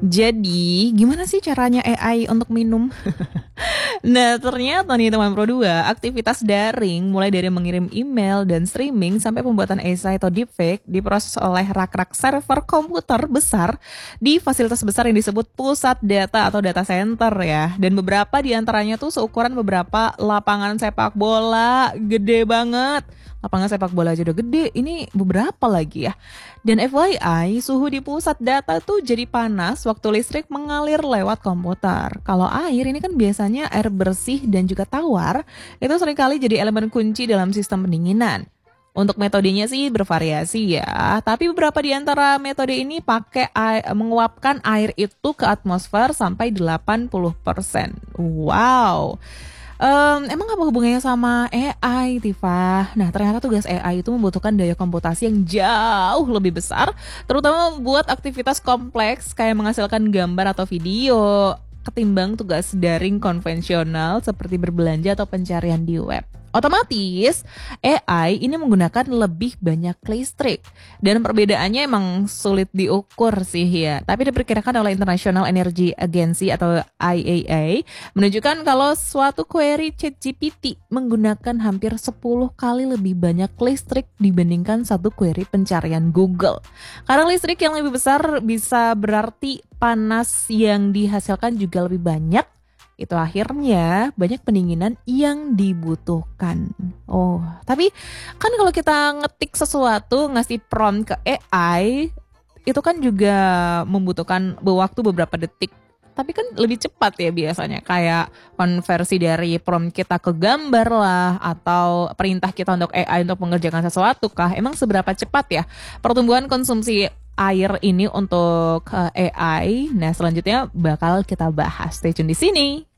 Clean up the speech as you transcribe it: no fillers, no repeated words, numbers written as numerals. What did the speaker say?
Jadi, gimana sih caranya AI untuk minum? Nah, ternyata nih teman Pro 2, aktivitas daring mulai dari mengirim email dan streaming sampai pembuatan esai atau deepfake diproses oleh rak-rak server komputer besar di fasilitas besar yang disebut pusat data atau data center ya. Dan beberapa di antaranya tuh seukuran beberapa lapangan sepak bola, gede banget. Lapangan sepak bola aja udah gede, ini beberapa lagi ya. Dan FYI, suhu di pusat data tuh jadi panas waktu listrik mengalir lewat komputer. Kalau air ini kan biasanya air bersih dan juga tawar, itu seringkali jadi elemen kunci dalam sistem pendinginan. Untuk metodenya sih bervariasi ya, tapi beberapa di antara metode ini pakai menguapkan air itu ke atmosfer sampai 80%. Wow. Emang apa hubungannya sama AI, Tifa? Nah, ternyata tugas AI itu membutuhkan daya komputasi yang jauh lebih besar, terutama buat aktivitas kompleks kayak menghasilkan gambar atau video, ketimbang tugas daring konvensional seperti berbelanja atau pencarian di web. Otomatis, AI ini menggunakan lebih banyak listrik. Dan perbedaannya emang sulit diukur sih ya. Tapi diperkirakan oleh International Energy Agency atau IAA menunjukkan kalau suatu query ChatGPT menggunakan hampir 10 kali lebih banyak listrik dibandingkan satu query pencarian Google. Karena listrik yang lebih besar bisa berarti panas yang dihasilkan juga lebih banyak. Itu akhirnya banyak pendinginan yang dibutuhkan. Oh, tapi kan kalau kita ngetik sesuatu, ngasih prompt ke AI, itu kan juga membutuhkan waktu beberapa detik. Tapi kan lebih cepat ya biasanya, kayak konversi dari prompt kita ke gambar lah, atau perintah kita untuk AI untuk mengerjakan sesuatu kah. Emang seberapa cepat ya pertumbuhan konsumsi air ini untuk AI? Nah, selanjutnya bakal kita bahas. Stay tune di sini.